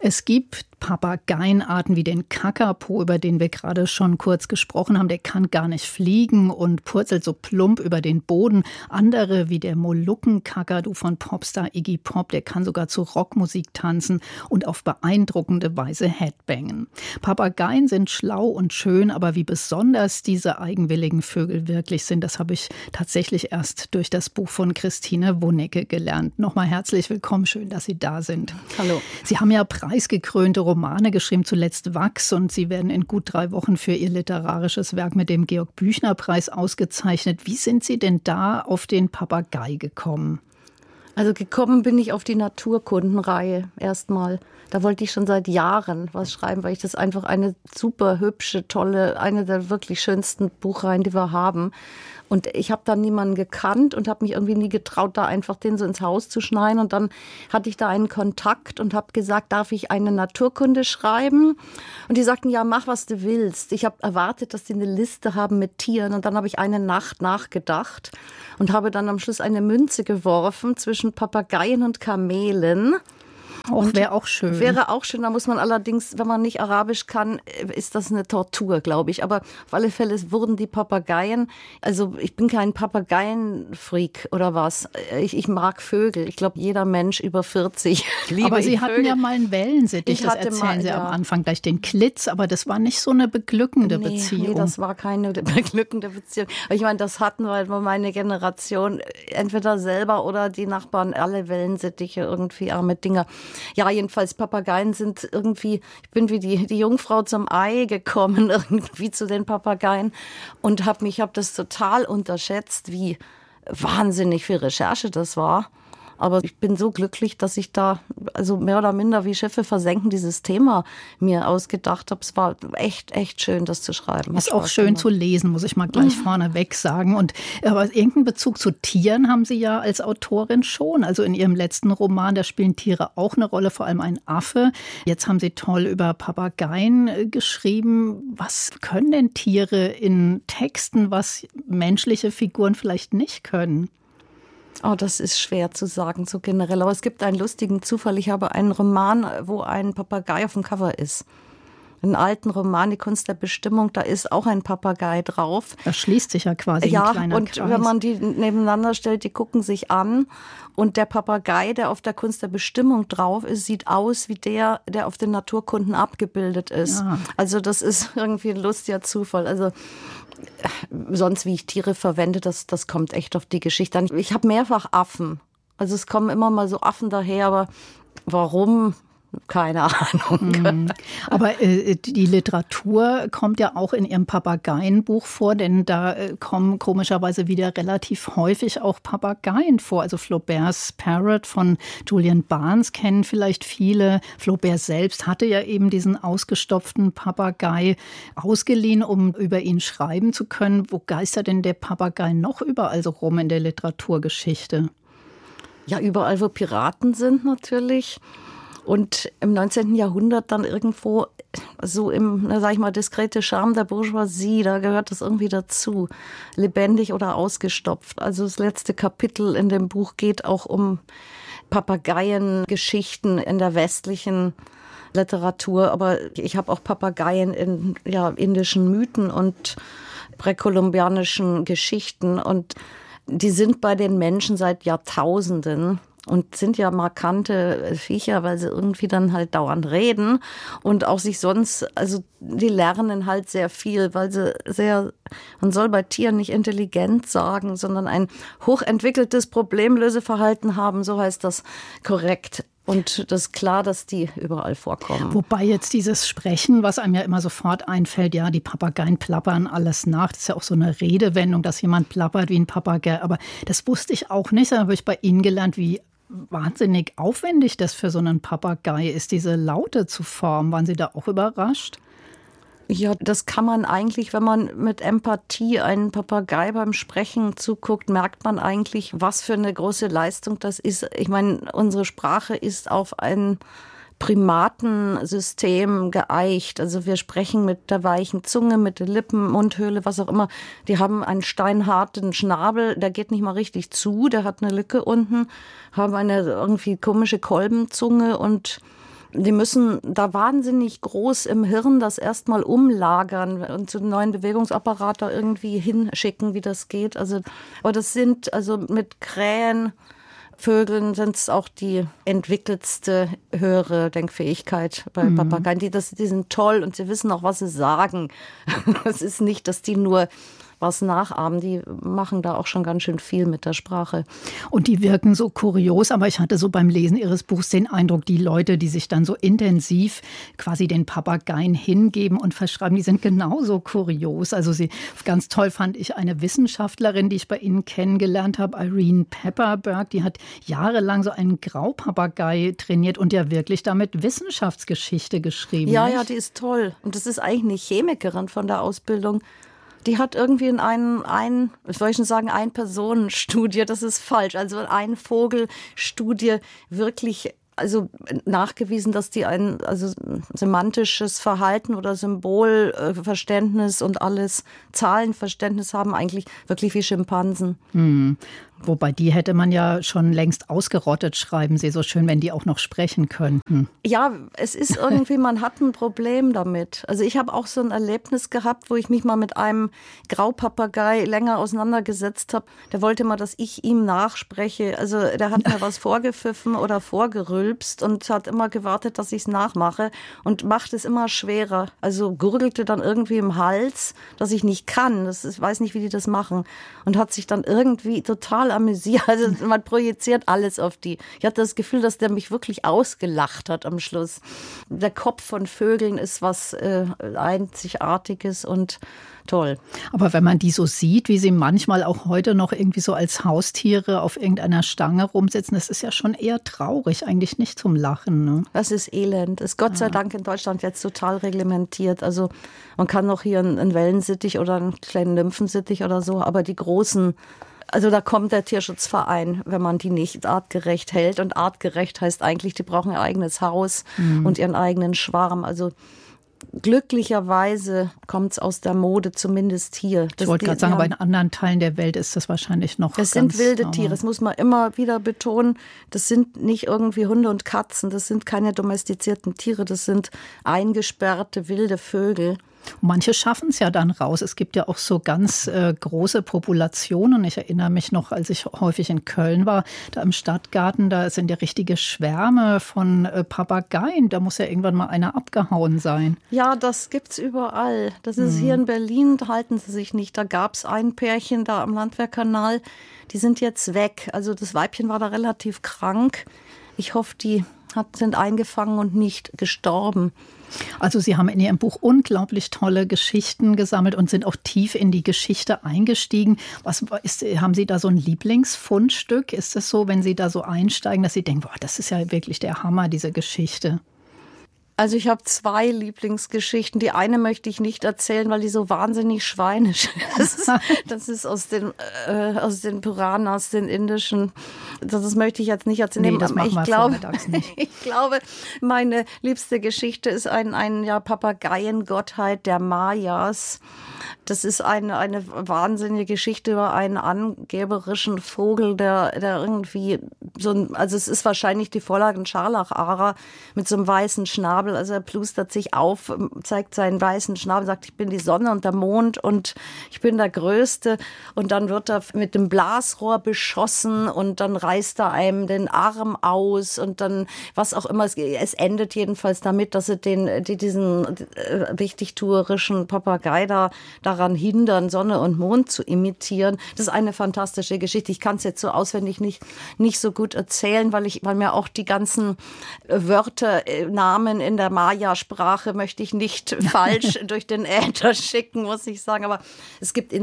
Es gibt Papageienarten wie den Kakapo, über den wir gerade schon kurz gesprochen haben. Der kann gar nicht fliegen und purzelt so plump über den Boden. Andere wie der Molukkenkakadu von Popstar Iggy Pop, der kann sogar zu Rockmusik tanzen und auf beeindruckende Weise headbangen. Papageien sind schlau und schön, aber wie besonders diese eigenwilligen Vögel wirklich sind, das habe ich tatsächlich erst durch das Buch von Christine Wonecke gelernt. Nochmal herzlich willkommen, schön, dass Sie da sind. Hallo. Sie haben ja preisgekrönte Romane geschrieben, zuletzt Wachs, und Sie werden in gut 3 Wochen für Ihr literarisches Werk mit dem Georg-Büchner-Preis ausgezeichnet. Wie sind Sie denn da auf den Papagei gekommen? Also gekommen bin ich auf die Naturkundenreihe erstmal. Da wollte ich schon seit Jahren was schreiben, weil ich das einfach eine super hübsche, tolle, eine der wirklich schönsten Buchreihen, die wir haben. Und ich habe da niemanden gekannt und habe mich irgendwie nie getraut, da einfach den so ins Haus zu schneiden. Und dann hatte ich da einen Kontakt und habe gesagt, darf ich eine Naturkunde schreiben? Und die sagten, ja, mach, was du willst. Ich habe erwartet, dass die eine Liste haben mit Tieren. Und dann habe ich eine Nacht nachgedacht und habe dann am Schluss eine Münze geworfen zwischen Papageien und Kamelen. Wäre auch schön. Wäre auch schön, da muss man allerdings, wenn man nicht Arabisch kann, ist das eine Tortur, glaube ich. Aber auf alle Fälle wurden die Papageien, also ich bin kein Papageienfreak oder was. Ich mag Vögel. Ich glaube, jeder Mensch über 40 liebt Aber Sie hatten Vögel. ja mal einen Wellensittich, das erzählen Sie am Anfang gleich, den Klitz. Aber das war nicht so eine beglückende Beziehung. Nee, das war keine beglückende Beziehung. Ich meine, das hatten wir meine Generation, entweder selber oder die Nachbarn, alle Wellensittiche, irgendwie arme Dinger. Ja, jedenfalls Papageien sind irgendwie, ich bin wie die Jungfrau zum Ei gekommen, irgendwie zu den Papageien und habe das total unterschätzt, wie wahnsinnig viel Recherche das war. Aber ich bin so glücklich, dass ich da also mehr oder minder wie Schiffe versenken dieses Thema mir ausgedacht habe. Es war echt schön, das zu schreiben. Ist auch schön zu lesen, muss ich mal gleich vorneweg sagen. Aber irgendeinen Bezug zu Tieren haben Sie ja als Autorin schon. Also in Ihrem letzten Roman, da spielen Tiere auch eine Rolle, vor allem ein Affe. Jetzt haben Sie toll über Papageien geschrieben. Was können denn Tiere in Texten, was menschliche Figuren vielleicht nicht können? Oh, das ist schwer zu sagen, so generell. Aber es gibt einen lustigen Zufall. Ich habe einen Roman, wo ein Papagei auf dem Cover ist. Einen alten Roman, Die Kunst der Bestimmung, da ist auch ein Papagei drauf. Das schließt sich ja quasi ein kleiner Kreis. Und wenn man die nebeneinander stellt, die gucken sich an. Und der Papagei, der auf der Kunst der Bestimmung drauf ist, sieht aus wie der auf den Naturkunden abgebildet ist. Ja. Also das ist irgendwie ein lustiger Zufall. Also sonst, wie ich Tiere verwende, das kommt echt auf die Geschichte an. Ich habe mehrfach Affen. Also es kommen immer mal so Affen daher, aber warum? Keine Ahnung. Aber die Literatur kommt ja auch in Ihrem Papageienbuch vor, denn da kommen komischerweise wieder relativ häufig auch Papageien vor. Also Flauberts Parrot von Julian Barnes kennen vielleicht viele. Flaubert selbst hatte ja eben diesen ausgestopften Papagei ausgeliehen, um über ihn schreiben zu können. Wo geistert denn der Papagei noch überall so rum in der Literaturgeschichte? Ja, überall, wo Piraten sind natürlich. Und im 19. Jahrhundert dann irgendwo so sag ich mal, diskrete Charme der Bourgeoisie, da gehört das irgendwie dazu. Lebendig oder ausgestopft. Also das letzte Kapitel in dem Buch geht auch um Papageiengeschichten in der westlichen Literatur. Aber ich habe auch Papageien in indischen Mythen und präkolumbianischen Geschichten. Und die sind bei den Menschen seit Jahrtausenden. Und sind ja markante Viecher, weil sie irgendwie dann halt dauernd reden und auch sich sonst, also die lernen halt sehr viel, weil sie man soll bei Tieren nicht intelligent sagen, sondern ein hochentwickeltes Problemlöseverhalten haben, so heißt das korrekt. Und das ist klar, dass die überall vorkommen. Wobei jetzt dieses Sprechen, was einem ja immer sofort einfällt, ja, die Papageien plappern alles nach. Das ist ja auch so eine Redewendung, dass jemand plappert wie ein Papagei. Aber das wusste ich auch nicht. Da habe ich bei Ihnen gelernt, wie wahnsinnig aufwendig das für so einen Papagei ist, diese Laute zu formen. Waren Sie da auch überrascht? Ja, das kann man eigentlich, wenn man mit Empathie einen Papagei beim Sprechen zuguckt, merkt man eigentlich, was für eine große Leistung das ist. Ich meine, unsere Sprache ist auf ein Primatensystem geeicht. Also wir sprechen mit der weichen Zunge, mit den Lippen, Mundhöhle, was auch immer. Die haben einen steinharten Schnabel, der geht nicht mal richtig zu, der hat eine Lücke unten, haben eine irgendwie komische Kolbenzunge und Die müssen da wahnsinnig groß im Hirn das erstmal umlagern und zu einem neuen Bewegungsapparat da irgendwie hinschicken, wie das geht. Also, aber das sind also mit Krähen, Vögeln sind es auch die entwickeltste höhere Denkfähigkeit bei Papageien. Die sind toll und sie wissen auch, was sie sagen. Es ist nicht, dass die nur was nachahmen. Die machen da auch schon ganz schön viel mit der Sprache. Und die wirken so kurios, aber ich hatte so beim Lesen Ihres Buchs den Eindruck, die Leute, die sich dann so intensiv quasi den Papageien hingeben und verschreiben, die sind genauso kurios. Also ganz toll fand ich eine Wissenschaftlerin, die ich bei Ihnen kennengelernt habe, Irene Pepperberg, die hat jahrelang so einen Graupapagei trainiert und ja wirklich damit Wissenschaftsgeschichte geschrieben. Ja, nicht? ja, die ist toll. Und das ist eigentlich eine Chemikerin von der Ausbildung. Die hat irgendwie in Ein-Personen-Studie, das ist falsch, also eine Vogelstudie wirklich nachgewiesen, dass die ein semantisches Verhalten oder Symbolverständnis und alles Zahlenverständnis haben, eigentlich wirklich wie Schimpansen. Wobei die hätte man ja schon längst ausgerottet, schreiben Sie so schön, wenn die auch noch sprechen könnten. Ja, es ist irgendwie, man hat ein Problem damit. Also ich habe auch so ein Erlebnis gehabt, wo ich mich mal mit einem Graupapagei länger auseinandergesetzt habe. Der wollte mal, dass ich ihm nachspreche. Also der hat mir was vorgepfiffen oder vorgerülpst und hat immer gewartet, dass ich es nachmache und macht es immer schwerer. Also gurgelte dann irgendwie im Hals, dass ich nicht kann. Ich weiß nicht, wie die das machen. Und hat sich dann irgendwie total amüsiert. Also man projiziert alles auf die. Ich hatte das Gefühl, dass der mich wirklich ausgelacht hat am Schluss. Der Kopf von Vögeln ist was Einzigartiges und toll. Aber wenn man die so sieht, wie sie manchmal auch heute noch irgendwie so als Haustiere auf irgendeiner Stange rumsitzen, das ist ja schon eher traurig, eigentlich nicht zum Lachen. Ne? Das ist elend. Ist Gott sei Dank in Deutschland jetzt total reglementiert. Also man kann noch hier einen Wellensittich oder einen kleinen Nymphensittich oder so, aber die großen, also da kommt der Tierschutzverein, wenn man die nicht artgerecht hält. Und artgerecht heißt eigentlich, die brauchen ihr eigenes Haus und ihren eigenen Schwarm. Also glücklicherweise kommt es aus der Mode, zumindest hier. Ich wollte gerade sagen, aber in anderen Teilen der Welt ist das wahrscheinlich noch Das sind wilde Tiere, das muss man immer wieder betonen. Das sind nicht irgendwie Hunde und Katzen, das sind keine domestizierten Tiere, das sind eingesperrte wilde Vögel. Manche schaffen es ja dann raus. Es gibt ja auch so ganz große Populationen. Ich erinnere mich noch, als ich häufig in Köln war, da im Stadtgarten, da sind ja richtige Schwärme von Papageien. Da muss ja irgendwann mal einer abgehauen sein. Ja, das gibt's überall. Das ist hier in Berlin, da halten sie sich nicht. Da gab's ein Pärchen da am Landwehrkanal, die sind jetzt weg. Also das Weibchen war da relativ krank. Ich hoffe, die sind eingefangen und nicht gestorben. Also Sie haben in Ihrem Buch unglaublich tolle Geschichten gesammelt und sind auch tief in die Geschichte eingestiegen. Haben Sie da so ein Lieblingsfundstück? Ist es so, wenn Sie da so einsteigen, dass Sie denken, boah, das ist ja wirklich der Hammer, diese Geschichte? Also ich habe 2 Lieblingsgeschichten. Die eine möchte ich nicht erzählen, weil die so wahnsinnig schweinisch ist. Das ist aus den Puranas, den indischen. Das möchte ich jetzt nicht erzählen. Nee, das machen wir vormittags nicht. Ich glaube, meine liebste Geschichte ist eine Papageiengottheit der Mayas. Das ist eine wahnsinnige Geschichte über einen angeberischen Vogel, der irgendwie also es ist wahrscheinlich die Vorlage ein Scharlacharer mit so einem weißen Schnabel. Also er plustert sich auf, zeigt seinen weißen Schnabel, sagt, ich bin die Sonne und der Mond und ich bin der Größte. Und dann wird er mit dem Blasrohr beschossen und dann reißt er einem den Arm aus und dann was auch immer. Es endet jedenfalls damit, dass sie diesen wichtigtuerischen Papagei daran hindern, Sonne und Mond zu imitieren. Das ist eine fantastische Geschichte. Ich kann es jetzt so auswendig nicht so gut erzählen, weil mir auch die ganzen Wörter, Namen in der Maya-Sprache möchte ich nicht falsch durch den Äther schicken, muss ich sagen. Aber es gibt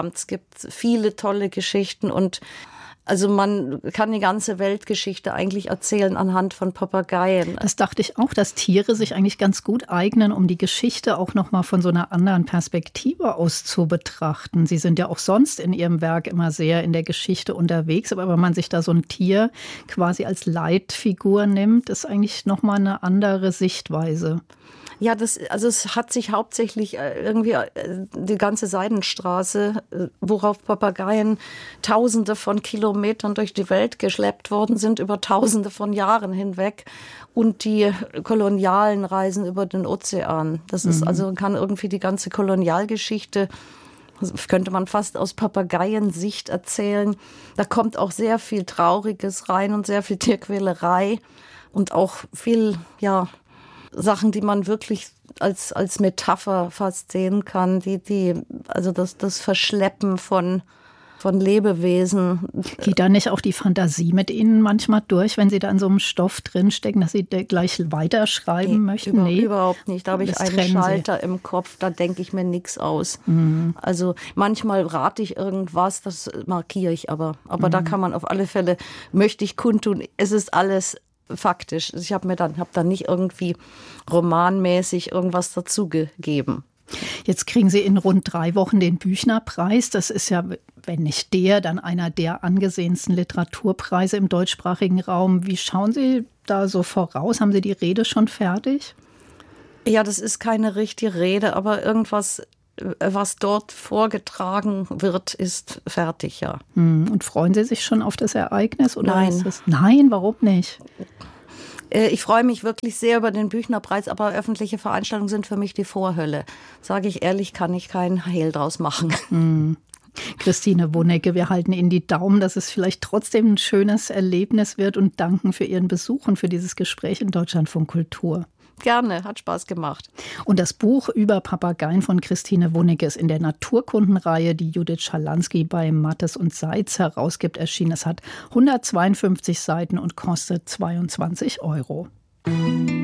viele tolle Geschichten und also man kann die ganze Weltgeschichte eigentlich erzählen anhand von Papageien. Das dachte ich auch, dass Tiere sich eigentlich ganz gut eignen, um die Geschichte auch noch mal von so einer anderen Perspektive aus zu betrachten. Sie sind ja auch sonst in Ihrem Werk immer sehr in der Geschichte unterwegs, aber wenn man sich da so ein Tier quasi als Leitfigur nimmt, ist eigentlich noch mal eine andere Sichtweise. Ja, es hat sich hauptsächlich irgendwie die ganze Seidenstraße, worauf Papageien Tausende von Kilometern durch die Welt geschleppt worden sind, über Tausende von Jahren hinweg, und die kolonialen Reisen über den Ozean. Das ist also, kann irgendwie die ganze Kolonialgeschichte, das könnte man fast aus Papageiensicht erzählen. Da kommt auch sehr viel Trauriges rein und sehr viel Tierquälerei und auch viel, ja, Sachen, die man wirklich als Metapher fast sehen kann, also das Verschleppen von Lebewesen. Geht da nicht auch die Fantasie mit Ihnen manchmal durch, wenn Sie da in so einem Stoff drinstecken, dass Sie gleich weiterschreiben möchten? Nee, überhaupt nicht. Da habe ich einen Schalter im Kopf, da denke ich mir nichts aus. Also manchmal rate ich irgendwas, das markiere ich aber. Aber da kann man auf alle Fälle, möchte ich kundtun, es ist alles faktisch. Ich habe dann nicht irgendwie romanmäßig irgendwas dazugegeben. Jetzt kriegen Sie in rund 3 Wochen den Büchner-Preis. Das ist ja, wenn nicht dann einer der angesehensten Literaturpreise im deutschsprachigen Raum. Wie schauen Sie da so voraus? Haben Sie die Rede schon fertig? Ja, das ist keine richtige Rede, aber irgendwas, was dort vorgetragen wird, ist fertig, ja. Und freuen Sie sich schon auf das Ereignis? Oder Nein. Nein, warum nicht? Ich freue mich wirklich sehr über den Büchner-Preis, aber öffentliche Veranstaltungen sind für mich die Vorhölle. Sage ich ehrlich, kann ich keinen Hehl draus machen. Christine Wonecke, wir halten Ihnen die Daumen, dass es vielleicht trotzdem ein schönes Erlebnis wird, und danken für Ihren Besuch und für dieses Gespräch in Deutschlandfunk Kultur. Gerne, hat Spaß gemacht. Und das Buch über Papageien von Christine Wonecke ist in der Naturkundenreihe, die Judith Schalansky bei Mattes und Seitz herausgibt, erschienen. Es hat 152 Seiten und kostet 22 €.